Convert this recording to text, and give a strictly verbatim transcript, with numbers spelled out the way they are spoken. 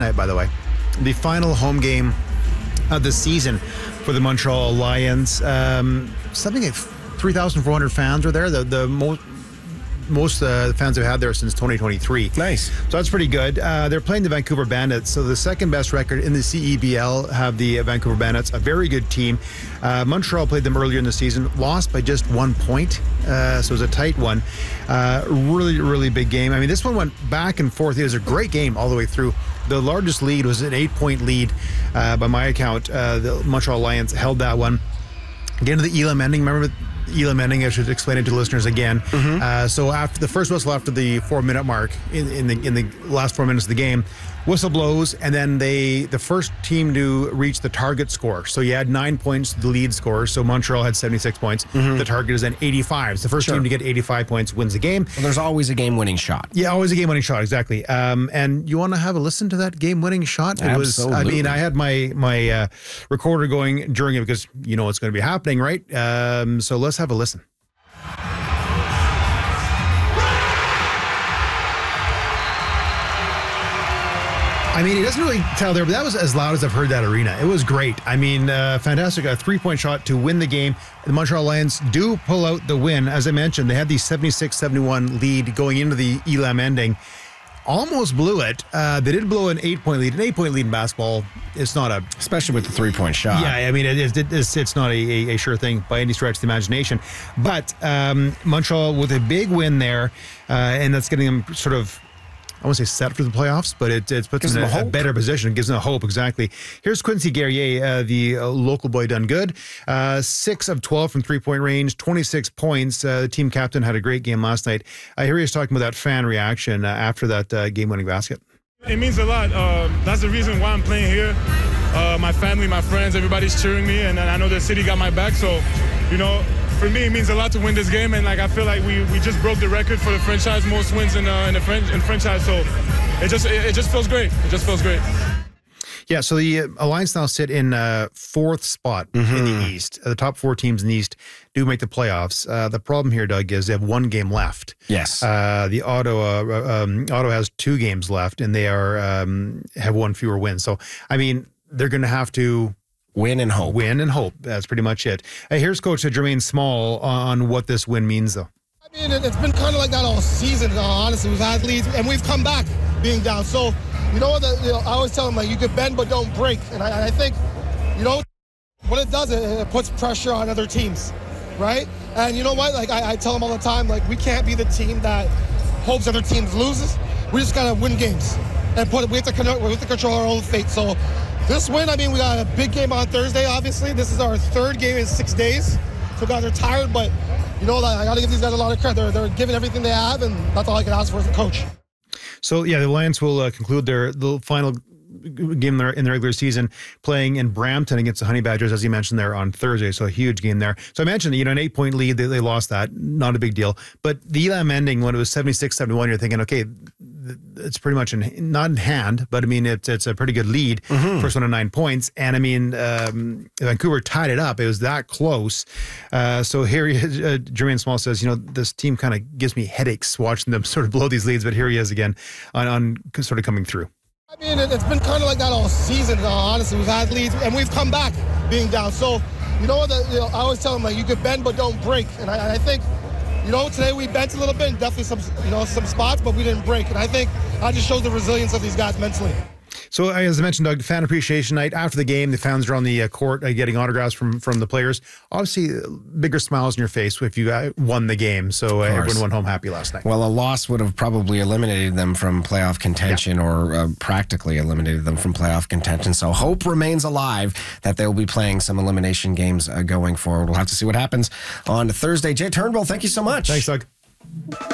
Night, by the way, the final home game of the season for the Montreal Lions. Um, something like three thousand four hundred fans were there. The the most most uh, fans have had there since twenty twenty-three. Nice. So that's pretty good. Uh, they're playing the Vancouver Bandits. So the second best record in the C E B L have the Vancouver Bandits, a very good team. Uh, Montreal played them earlier in the season, lost by just one point. Uh, so it was a tight one. Uh, really, really big game. I mean, this one went back and forth. It was a great game all the way through. The largest lead was an eight-point lead uh, by my account. Uh, the Montreal Lions held that one. Getting to the Elam ending, remember Elam ending, I should explain it to listeners again. Mm-hmm. Uh, so after the first whistle, after the four-minute mark, in, in the in the last four minutes of the game, whistle blows, and then they the first team to reach the target score. So you had nine points to the lead score. So Montreal had seventy-six points. Mm-hmm. The target is then eighty-five. So the first Sure. team to get eighty-five points wins the game. Well, there's always a game-winning shot. Yeah, always a game-winning shot, exactly. Um, and you want to have a listen to that game-winning shot? It Absolutely. was. I mean, I had my my uh, recorder going during it because you know what's going to be happening, right? Um, so let's have a listen. I mean, it doesn't really tell there, but that was as loud as I've heard that arena. It was great. I mean, uh, fantastic. A three-point shot to win the game. The Montreal Lions do pull out the win. As I mentioned, they had the seventy-six seventy-one lead going into the Elam ending. Almost blew it. Uh, they did blow an eight-point lead. An eight-point lead in basketball, it's not a... Especially with the three-point shot. Yeah, I mean, it is, it is, it's not a, a, a sure thing by any stretch of the imagination. But um, Montreal with a big win there, uh, and that's getting them sort of... I won't say set for the playoffs, but it, it puts them in a, a better position. It gives them a hope, exactly. Here's Quincy Guerrier, uh, the uh, local boy done good. Uh, six of twelve from three-point range, twenty-six points. Uh, the team captain had a great game last night. I hear he was talking about that fan reaction uh, after that uh, game-winning basket. It means a lot. Uh, that's the reason why I'm playing here. Uh, my family, my friends, everybody's cheering me, and I know the city got my back. So, you know, for me, it means a lot to win this game, and like I feel like we, we just broke the record for the franchise most wins in uh, in the fran- in franchise. So it just it, it just feels great. It just feels great. Yeah, so the uh, Alliance now sit in uh, fourth spot mm-hmm. in the East. Uh, the top four teams in the East do make the playoffs. Uh, the problem here, Doug, is they have one game left. Yes. Uh, the Ottawa um, Ottawa has two games left, and they are um, have one fewer wins. So, I mean, they're going to have to win and hope. Win and hope. That's pretty much it. Uh, here's Coach Jermaine Small on what this win means, though. I mean, it's been kind of like that all season, honestly. We've had leads, and we've come back being down. So, you know what? The, you know, I always tell them, like, you could bend but don't break. And I, I think, you know, what it does, it, it puts pressure on other teams, right? And you know what? Like, I, I tell them all the time, like, we can't be the team that hopes other teams loses. We just got to win games. And put we have, to, we have to control our own fate. So this win, I mean, we got a big game on Thursday, obviously. This is our third game in six days. So guys are tired, but, you know, I got to give these guys a lot of credit. They're, they're giving everything they have, and that's all I can ask for as a coach. So, yeah, the Lions will uh, conclude their the final game there in the regular season playing in Brampton against the Honey Badgers, as you mentioned there, on Thursday. So a huge game there. So I mentioned, you know, an eight-point lead. They, they lost that. Not a big deal. But the Elam ending, when it was seventy-six seventy-one, you're thinking, okay, it's pretty much in, not in hand, but I mean, it's it's a pretty good lead. Mm-hmm. First one of nine points. And I mean, um, Vancouver tied it up. It was that close. Uh, so here, he is, uh, Jermaine Small says, you know, this team kind of gives me headaches watching them sort of blow these leads. But here he is again on, on sort of coming through. I mean, it's been kind of like that all season, honestly. We've had leads, and we've come back being down. So, you know what? The, you know, I always tell them, like, you could bend but don't break. And I, I think, you know, today we bent a little bit, and definitely some, you know, some spots, but we didn't break. And I think that just shows the resilience of these guys mentally. So, as I mentioned, Doug, fan appreciation night after the game, the fans are on the uh, court uh, getting autographs from from the players. Obviously, uh, bigger smiles on your face if you uh, won the game. So uh, everyone went home happy last night. Well, a loss would have probably eliminated them from playoff contention, yeah. or uh, practically eliminated them from playoff contention. So hope remains alive that they will be playing some elimination games uh, going forward. We'll have to see what happens on Thursday. Jay Turnbull, thank you so much. Thanks, Doug.